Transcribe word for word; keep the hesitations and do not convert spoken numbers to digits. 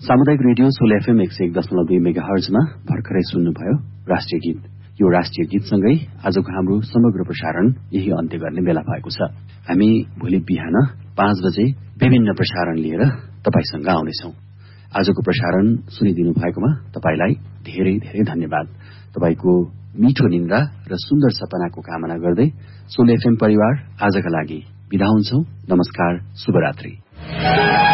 सामुदायिक radio sole FM एक सय एक दशमलव दुई मेगा हर्जमा भर्खरै सुन्नुभयो राष्ट्रिय गीत। यो राष्ट्रिय गीतसँगै आजको हाम्रो समग्र प्रसारण यही अन्त्य गर्ने बेला भएको छ। हामी भोलि बिहान पाँच बजे विभिन्न प्रसारण लिएर तपाईसँग आउनेछौं। आजको प्रसारण सुनिदिनु भएकोमा तपाईलाई धेरै धेरै धन्यवाद। तपाईको मिठो निन्द्रा र सुन्दर सपनाको कामना गर्दै सोल एफएम परिवार आजका लागि बिदा हुन्छौं। नमस्कार, शुभरात्रि।